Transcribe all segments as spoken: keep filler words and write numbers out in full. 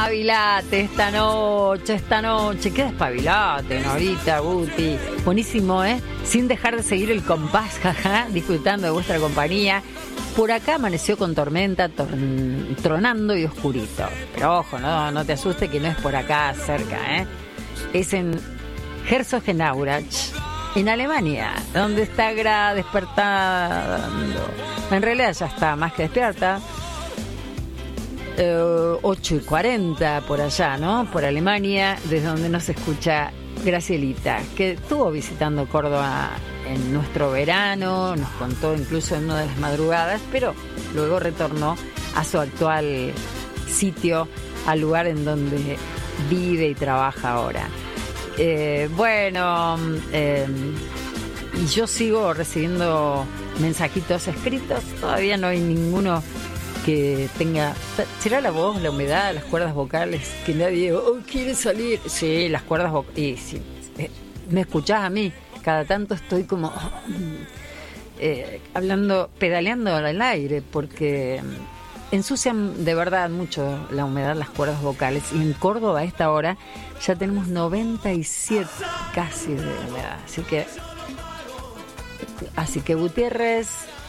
Despabilate esta noche, esta noche. ¿Qué despabilate, Norita, Guti? Buenísimo, ¿eh? Sin dejar de seguir el compás, jaja, disfrutando de vuestra compañía. Por acá amaneció con tormenta, tor- tronando y oscurito. Pero ojo, no, no te asustes que no es por acá cerca, ¿eh? Es en Herzogenaurach, en Alemania, donde está Gra despertando. En realidad ya está más que despierta. Uh, ocho y cuarenta por allá, ¿no? Por Alemania, desde donde nos escucha Gracielita, que estuvo visitando Córdoba en nuestro verano, nos contó incluso en una de las madrugadas, pero luego retornó a su actual sitio, al lugar en donde vive y trabaja ahora. Eh, bueno, eh, y yo sigo recibiendo mensajitos escritos, todavía no hay ninguno que tenga... ¿Será la voz, la humedad, las cuerdas vocales? Que nadie oh, quiere salir. Sí, las cuerdas vocales. Y si eh, me escuchás a mí, cada tanto estoy como eh, hablando, pedaleando al aire, porque ensucian de verdad mucho la humedad las cuerdas vocales. Y en Córdoba a esta hora ya tenemos noventa y siete casi de humedad. Así que, así que Gutiérrez...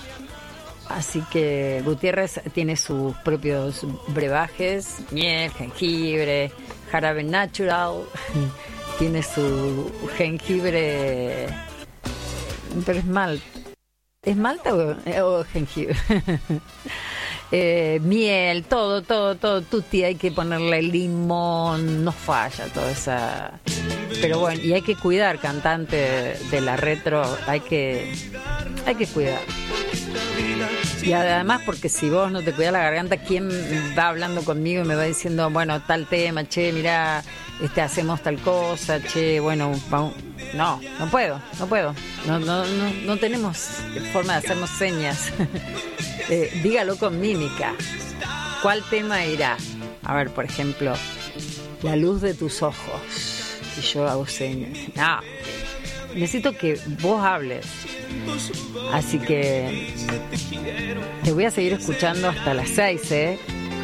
Así que Gutiérrez tiene sus propios brebajes, miel, jengibre, jarabe natural, tiene su jengibre, pero es malta, ¿es malta o, o jengibre? eh, miel, todo, todo, todo, tutti, hay que ponerle limón, no falla toda esa... Pero bueno, y hay que cuidar, cantante de la retro, hay que, hay que cuidar. Y además porque si vos no te cuidás la garganta, ¿quién va hablando conmigo y me va diciendo, bueno, tal tema, che, mirá, este, hacemos tal cosa, che, bueno, vamos? No, no puedo, no puedo. No, no, no, no tenemos forma de hacernos señas. eh, dígalo con mímica. ¿Cuál tema irá? A ver, por ejemplo, la luz de tus ojos. Y yo hago señas. No, necesito que vos hables. Así que te voy a seguir escuchando hasta las seis, ¿eh?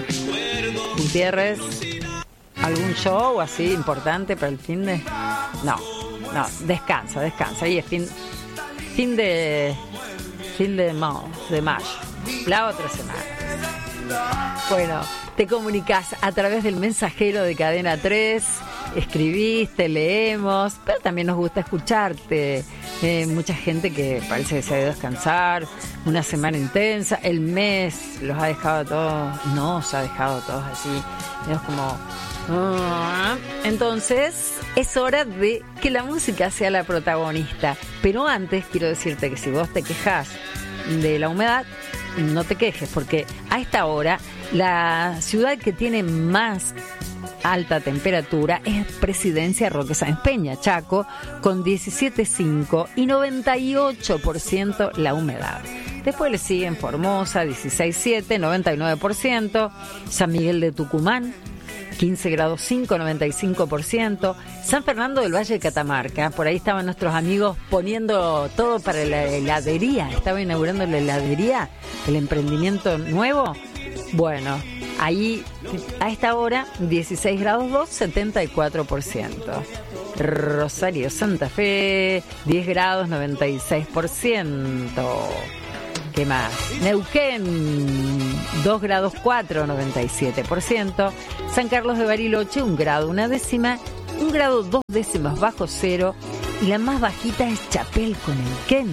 Gutiérrez, ¿algún show así importante para el fin de...? No, no, descansa, descansa. Ahí es fin, fin de... Fin de, no, de mayo. La otra semana. Bueno, te comunicas a través del mensajero de Cadena tres. Escribís, te leemos, pero también nos gusta escucharte. Eh, mucha gente que parece que se ha ido a descansar, una semana intensa, el mes los ha dejado a todos, no os ha dejado a todos así, es como... Uh, entonces es hora de que la música sea la protagonista. Pero antes quiero decirte que si vos te quejás de la humedad, no te quejes, porque a esta hora la ciudad que tiene más alta temperatura es Presidencia Roque Sáenz Peña, Chaco, con diecisiete punto cinco y noventa y ocho por ciento la humedad. Después le siguen Formosa, dieciséis punto siete, noventa y nueve por ciento, San Miguel de Tucumán, quince grados cinco, noventa y cinco por ciento, San Fernando del Valle de Catamarca, por ahí estaban nuestros amigos poniendo todo para la heladería, estaba inaugurando la heladería, el emprendimiento nuevo. Bueno, ahí a esta hora dieciséis grados dos, setenta y cuatro por ciento. Rosario Santa Fe, diez grados, noventa y seis por ciento. ¿Qué más? Neuquén, dos grados cuatro, noventa y siete por ciento. San Carlos de Bariloche, un grado, una décima, un grado, dos décimas bajo cero. Y la más bajita es Chapelco-Neuquén,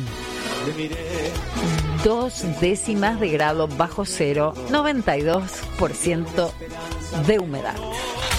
dos décimas de grado bajo cero, noventa y dos por ciento de humedad.